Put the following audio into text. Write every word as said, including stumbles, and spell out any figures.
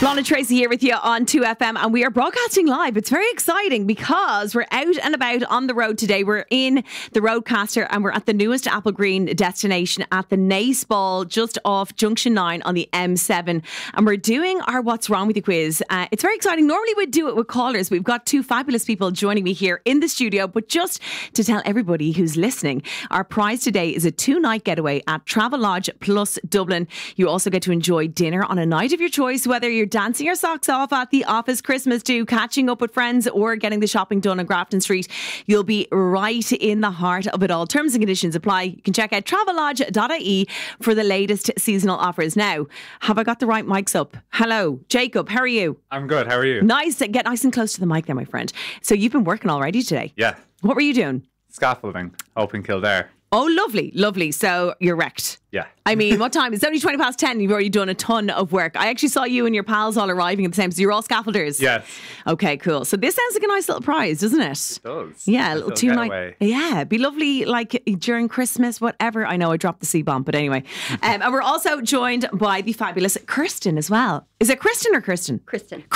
Lana Tracy here with you on two F M, and we are broadcasting live. It's very exciting because we're out and about on the road today. We're in the Roadcaster and we're at the newest Apple Green destination at the Naas Ball, just off Junction nine on the M seven. And we're doing our What's Wrong With You quiz. Uh, it's very exciting. Normally we'd do it with callers. We've got two fabulous people joining me here in the studio. But just to tell everybody who's listening, our prize today is a two-night getaway at Travelodge Plus Dublin. You also get to enjoy dinner on a night of your choice, whether you're dancing your socks off at the office, Christmas do, catching up with friends, or getting the shopping done on Grafton Street. You'll be right in the heart of it all. Terms and conditions apply. You can check out travelodge dot I E for the latest seasonal offers. Now, have I got the right mics up? Hello, Jacob, how are you? I'm good, how are you? Nice. Get nice and close to the mic there, my friend. So you've been working already today? Yeah. What were you doing? Scaffolding, up in Kildare. Oh, lovely, lovely. So you're wrecked. Yeah. I mean, what time? It's only twenty past ten. You've already done a ton of work. I actually saw you and your pals all arriving at the same. So you're all scaffolders. Yes. Okay, cool. So this sounds like a nice little prize, doesn't it? It does. Yeah, a A little little two night. getaway. Yeah, it'd be lovely, like during Christmas, whatever. I know I dropped the C bomb, but anyway. um, and we're also joined by the fabulous Kirsten as well. Is it Kristen or Kirsten? Kristen.